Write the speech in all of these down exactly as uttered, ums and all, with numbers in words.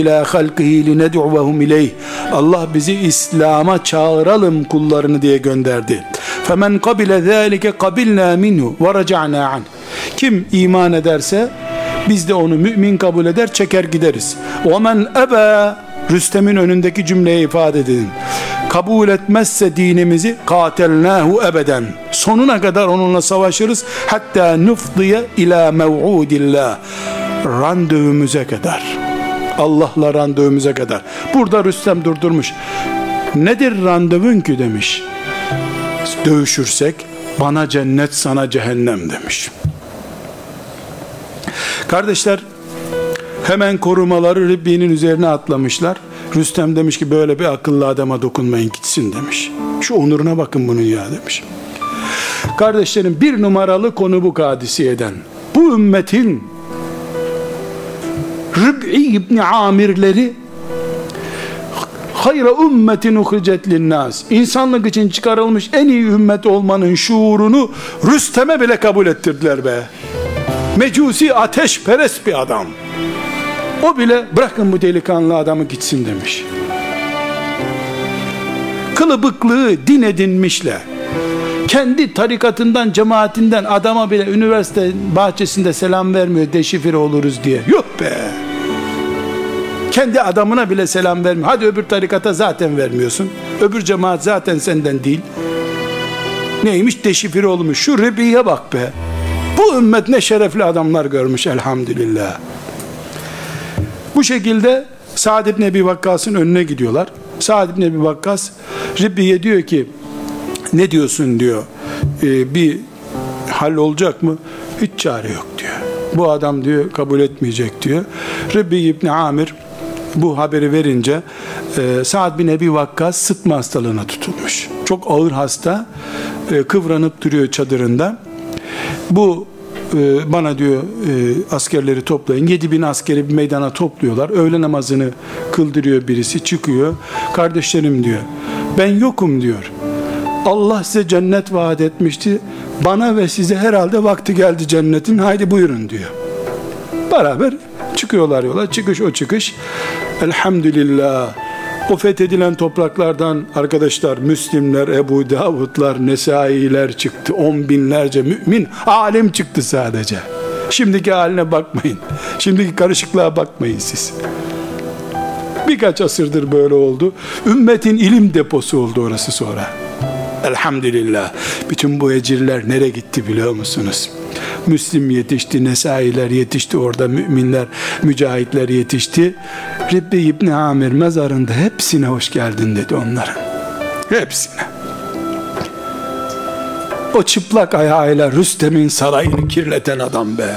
ila halqihi lined'uvehum ileyh. Allah bizi İslam'a çağıralım kullarını diye gönderdi. Femen qabile zalike qabilna minhu ve raca'na an. Kim iman ederse biz de onu mümin kabul eder, çeker gideriz. Ve men eba, Rüstem'in önündeki cümleyi ifade edin. Kabul etmezse dinimizi katelnahu ebeden. Sonuna kadar onunla savaşırız. Hatta nufdiye ila mev'udillah. Randevumuza kadar. Allah'la randevumuza kadar. Burada Rüstem durdurmuş. Nedir randevun ki demiş. Dövüşürsek bana cennet sana cehennem demiş. Kardeşler hemen korumaları Ribbi'nin üzerine atlamışlar. Rüstem demiş ki böyle bir akıllı adama dokunmayın, gitsin demiş. Şu onuruna bakın bunun ya demiş. Kardeşlerim, bir numaralı konu bu kadisiyeden. Bu ümmetin Rib'i İbni Amirleri hayra ümmetin uhricet linnâs, İnsanlık için çıkarılmış en iyi ümmet olmanın şuurunu Rüstem'e bile kabul ettirdiler be. Mecusi, ateşperest bir adam. O bile bırakın bu delikanlı adamı gitsin demiş. Kılıbıklığı din edinmişle, kendi tarikatından, cemaatinden adama bile üniversite bahçesinde selam vermiyor, deşifre oluruz diye. Yok be! Kendi adamına bile selam vermiyor. Hadi öbür tarikata zaten vermiyorsun. Öbür cemaat zaten senden değil. Neymiş? Deşifre olmuş. Şu Ribbi'ye bak be! Bu ümmet ne şerefli adamlar görmüş elhamdülillah. Bu şekilde Sa'd ibn Ebi Vakkas'ın önüne gidiyorlar. Sa'd ibn Ebi Vakkas Ribbi'ye diyor ki, ne diyorsun diyor, ee, bir hal olacak mı? Hiç çare yok diyor. Bu adam diyor kabul etmeyecek diyor. Ribbi ibn Amir bu haberi verince e, Sa'd bin Ebi Vakkas sıtma hastalığına tutulmuş. Çok ağır hasta, e, kıvranıp duruyor çadırında. Bu e, bana diyor e, askerleri toplayın. Yedi bin askeri bir meydana topluyorlar. Öğle namazını kıldırıyor birisi, çıkıyor. Kardeşlerim diyor, ben yokum diyor. Allah size cennet vaat etmişti. Bana ve size herhalde vakti geldi cennetin. Haydi buyurun diyor. Beraber çıkıyorlar yola. Çıkış o çıkış. Elhamdülillah. O fethedilen topraklardan arkadaşlar Müslimler, Ebu Davudlar, Nesai'ler çıktı. On binlerce mümin alim çıktı sadece. Şimdiki haline bakmayın. Şimdiki karışıklığa bakmayın siz. Birkaç asırdır böyle oldu. Ümmetin ilim deposu oldu orası sonra. Elhamdülillah. Bütün bu ecirler nereye gitti biliyor musunuz? Müslim yetişti, Nesai'ler yetişti, orada müminler, mücahitler yetişti. Ribbi İbni Amir mezarında hepsine hoş geldin dedi onların. Hepsine. O çıplak ayağıyla Rüstem'in sarayını kirleten adam be.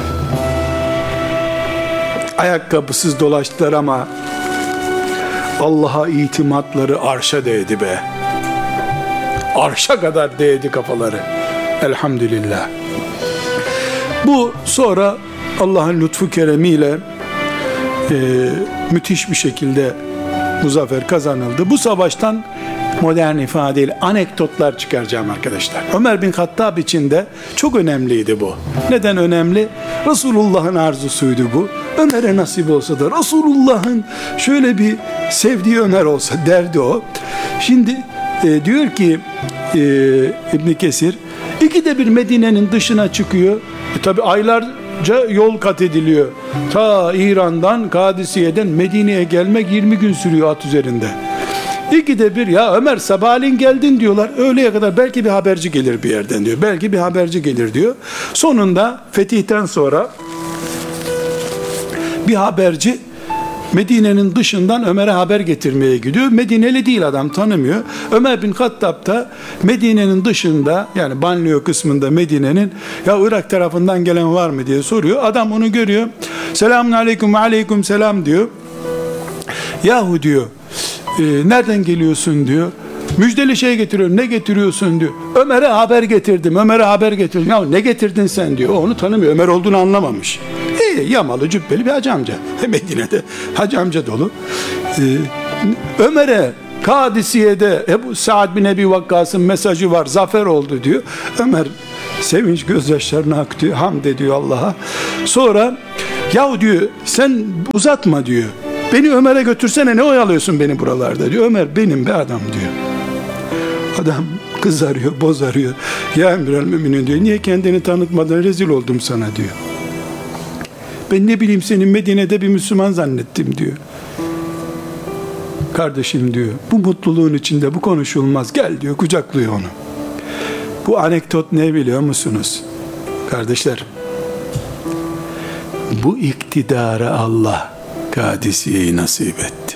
Ayakkabısız dolaştılar ama Allah'a itimatları arşa değdi be. Arşa kadar değdi kafaları. Elhamdülillah. Bu sonra Allah'ın lütfu keremiyle e, müthiş bir şekilde bu zafer kazanıldı. Bu savaştan modern ifadeyle anekdotlar çıkaracağım arkadaşlar. Ömer bin Hattab için de çok önemliydi bu. Neden önemli? Resulullah'ın arzusuydu bu. Ömer'e nasip olsa da Resulullah'ın şöyle bir sevdiği Ömer olsa derdi o. Şimdi e, diyor ki e, İbn Kesir, ikide bir Medine'nin dışına çıkıyor. E, tabi aylarca yol kat ediliyor. Ta İran'dan, Kadisiye'den Medine'ye gelmek yirmi gün sürüyor at üzerinde. İkide bir ya Ömer sabahleyin geldin diyorlar. Öğleye kadar belki bir haberci gelir bir yerden diyor. Belki bir haberci gelir diyor. Sonunda fetihten sonra bir haberci Medine'nin dışından Ömer'e haber getirmeye gidiyor. Medineli değil adam, tanımıyor. Ömer bin Hattab da Medine'nin dışında, yani banliyö kısmında Medine'nin, ya Irak tarafından gelen var mı diye soruyor. Adam onu görüyor. Selamun aleyküm ve aleyküm selam diyor. Yahu diyor, e, nereden geliyorsun diyor. Müjdeli şey getiriyorum. Ne getiriyorsun diyor. Ömer'e haber getirdim. Ömer'e haber getirdim. Ya ne getirdin sen diyor. O onu tanımıyor. Ömer olduğunu anlamamış. İyi, yamalı cübbeli bir hacı amca. Medine'de hacı amca dolu. Ee, Ömer'e Kadisiye'de Ebu Sa'd bin Ebi Vakkas'ın mesajı var. Zafer oldu diyor. Ömer sevinç gözyaşlarına aktıyor. Hamd ediyor Allah'a. Sonra yahu diyor sen uzatma diyor. Beni Ömer'e götürsene, ne oyalıyorsun beni buralarda diyor. Ömer benim be adam diyor. Adam kızarıyor, bozarıyor. Ya Emirel Müminin diyor, niye kendini tanıtmadan rezil oldum sana diyor. Ben ne bileyim seni Medine'de bir Müslüman zannettim diyor. Kardeşim diyor, bu mutluluğun içinde bu konuşulmaz, gel diyor, kucaklıyor onu. Bu anekdot ne biliyor musunuz kardeşler? Bu iktidarı Allah Kadisiye'yi nasip etti.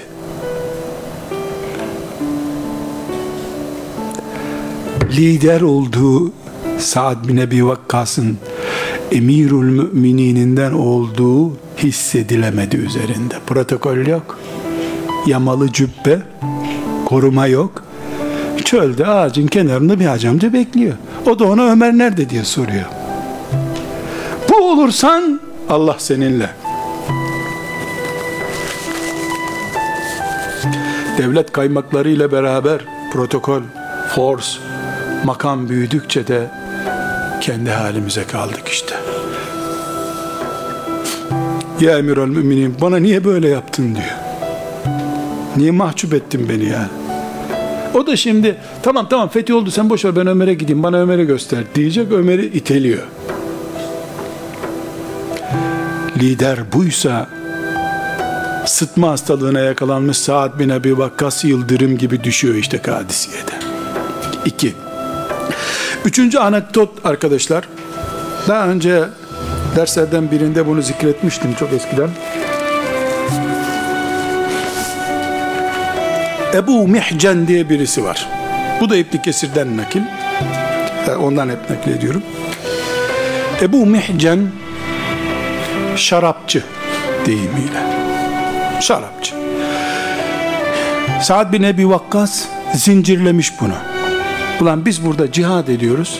Lider olduğu Sa'd bin Ebi Vakkas'ın Emirül Müminininden olduğu hissedilemedi üzerinde. Protokol yok. Yamalı cübbe, koruma yok. Çölde ağacın kenarında bir hacamcı bekliyor. O da ona Ömer nerede diye soruyor. Bu olursan Allah seninle. Devlet kaymakları ile beraber protokol, force, makam büyüdükçe de kendi halimize kaldık işte. Ya Emirül Müminin, bana niye böyle yaptın diyor. Niye mahcup ettin beni ya? O da şimdi tamam tamam fethi oldu, sen boş ver, ben Ömer'e gideyim, bana Ömer'i göster diyecek. Ömer'i iteliyor. Lider buysa sıtma hastalığına yakalanmış Sa'd bin Ebi Vakkas yıldırım gibi düşüyor işte Kadisiye'de. İki. Üçüncü anekdot arkadaşlar. Daha önce derslerden birinde bunu zikretmiştim çok eskiden. Ebu Mihcen diye birisi var. Bu da İbn Kesir'den nakil. Ondan hep naklediyorum. Ebu Mihcen şarapçı deyimiyle. Şarapçı. Sa'd bin Ebi Vakkas zincirlemiş bunu. Ulan biz burada cihad ediyoruz.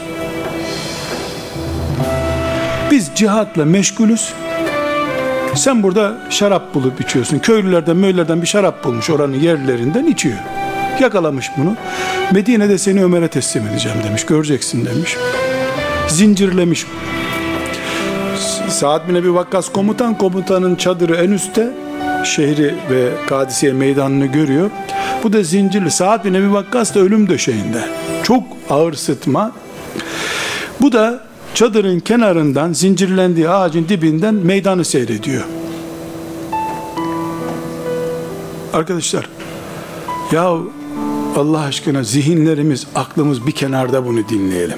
Biz cihatla meşgulüz. Sen burada şarap bulup içiyorsun. Köylülerden, möylerden bir şarap bulmuş, oranın yerlerinden içiyor. Yakalamış bunu. Medine'de seni Ömer'e teslim edeceğim demiş. Göreceksin demiş. Zincirlemiş bunu. Sa'd bin Ebi Vakkas komutan, komutanın çadırı en üstte, şehri ve Kadisiye meydanını görüyor. Bu da zincirli. Sa'd bin Ebi Vakkas da ölüm döşeğinde. Çok ağır sıtma. Bu da çadırın kenarından, zincirlendiği ağacın dibinden meydanı seyrediyor. Arkadaşlar, ya Allah aşkına zihinlerimiz, aklımız bir kenarda bunu dinleyelim.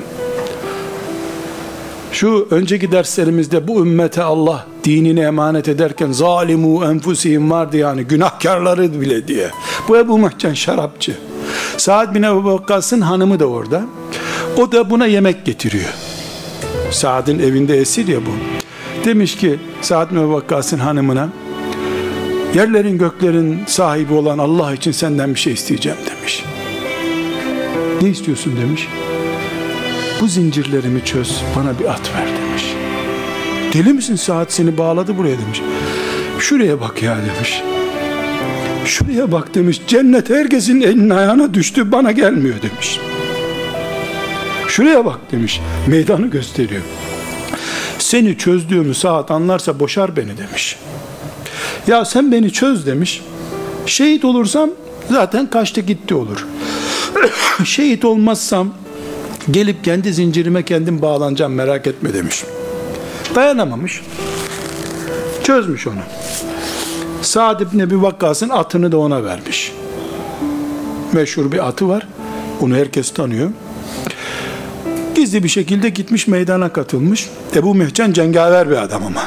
Şu önceki derslerimizde bu ümmete Allah dinini emanet ederken zalimu enfusihim vardı, yani günahkarları bile diye. Bu Ebu Mihcen şarapçı. Sa'd bin Ebi Vakkas'ın hanımı da orada. O da buna yemek getiriyor. Sa'd'ın evinde esir ya bu. Demiş ki Sa'd bin Ebi Vakkas'ın hanımına, yerlerin göklerin sahibi olan Allah için senden bir şey isteyeceğim demiş. Ne istiyorsun demiş. Bu zincirlerimi çöz, bana bir at ver demiş. Deli misin Sa'd, seni bağladı buraya demiş. Şuraya bak ya demiş. Şuraya bak demiş. Cennet herkesin elinin ayağına düştü, bana gelmiyor demiş. Şuraya bak demiş. Meydanı gösteriyor. Seni çözdüğümü Sa'd anlarsa boşar beni demiş. Ya sen beni çöz demiş. Şehit olursam zaten kaçtı gitti olur. Şehit olmazsam gelip kendi zincirime kendim bağlanacağım, merak etme demiş. Dayanamamış. Çözmüş onu. Sa'd ibn Ebi Vakkas'ın atını da ona vermiş. Meşhur bir atı var. Onu herkes tanıyor. Gizli bir şekilde gitmiş, meydana katılmış. Ebu Mihcen cengaver bir adam ama.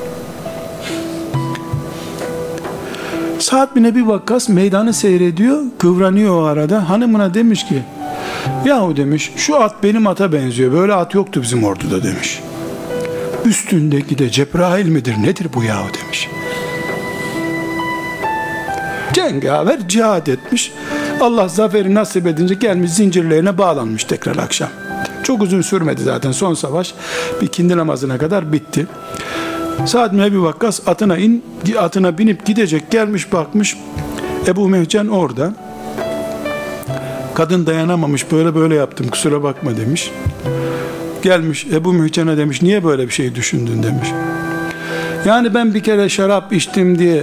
Sa'd bin Ebi Vakkas meydanı seyrediyor, kıvranıyor o arada. Hanımına demiş ki, yahu demiş, şu at benim ata benziyor. Böyle at yoktu bizim orduda demiş. Üstündeki de Cebrail midir nedir bu yahu demiş. Cengaver cihad etmiş. Allah zaferi nasip edince gelmiş, zincirlerine bağlanmış tekrar akşam. Çok uzun sürmedi zaten, son savaş bir ikindi namazına kadar bitti. Sa'd bin Ebi Vakkas atına in, atına binip gidecek, gelmiş bakmış Ebu Mihcen orada. Kadın dayanamamış, böyle böyle yaptım kusura bakma demiş. Gelmiş Ebu Mihcen'e demiş, niye böyle bir şey düşündün demiş. Yani ben bir kere şarap içtim diye